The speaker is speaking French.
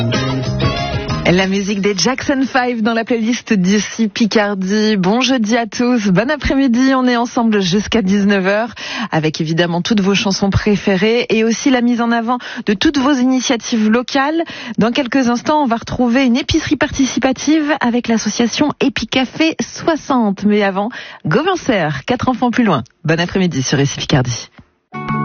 La musique des Jackson 5 dans la playlist d'ici Picardie. Bon jeudi à tous, bon après-midi, on est ensemble jusqu'à 19h avec évidemment toutes vos chansons préférées et aussi la mise en avant de toutes vos initiatives locales. Dans quelques instants, on va retrouver une épicerie participative avec l'association Épicafé 60. Mais avant, Go Vincer, 4 enfants plus loin. Bon après-midi sur ici Picardie.